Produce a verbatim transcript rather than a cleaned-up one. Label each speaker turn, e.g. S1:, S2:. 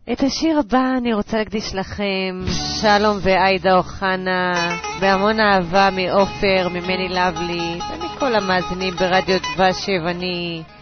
S1: את השיר הבא אני רוצה להקדיש לכם, שלום ועידה אוחנה, בהמון אהבה מאופר, ממני לבלי, ומכל המאזינים ברדיו דבש שבני.